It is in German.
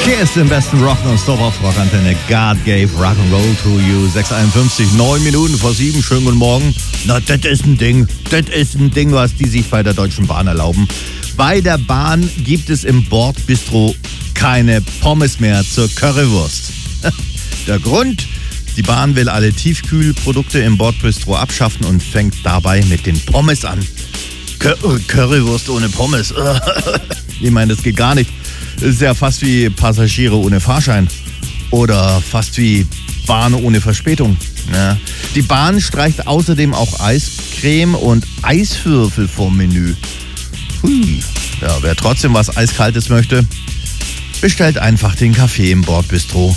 Hier ist im besten Rock Non-Stop auf Rockantenne. God gave rock and roll to you. 6:51, 9 Minuten vor 7. Schönen guten Morgen. Na, das ist ein Ding. Das ist ein Ding, was die sich bei der Deutschen Bahn erlauben. Bei der Bahn gibt es im Bordbistro keine Pommes mehr zur Currywurst. Der Grund? Die Bahn will alle Tiefkühlprodukte im Bordbistro abschaffen und fängt dabei mit den Pommes an. Currywurst ohne Pommes. Ich meine, das geht gar nicht. Das ist ja fast wie Passagiere ohne Fahrschein. Oder fast wie Bahn ohne Verspätung. Ja. Die Bahn streicht außerdem auch Eiscreme und Eiswürfel vom Menü. Hui. Ja, wer trotzdem was Eiskaltes möchte, bestellt einfach den Kaffee im Bordbistro.